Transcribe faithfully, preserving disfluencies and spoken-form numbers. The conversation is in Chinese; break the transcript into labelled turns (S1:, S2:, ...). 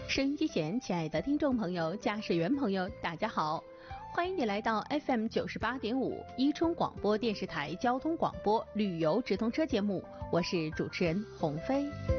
S1: 收音机前，亲爱的听众朋友、驾驶员朋友，大家好，欢迎你来到 F M 九十八点五伊春广播电视台交通广播旅游直通车节目，我是主持人鸿飞。